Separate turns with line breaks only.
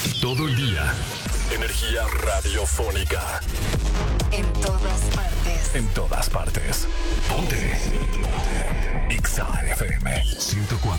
Todo el día. Energía radiofónica.
En todas partes.
En todas partes. Ponte. Ponte. Exa FM 104.9.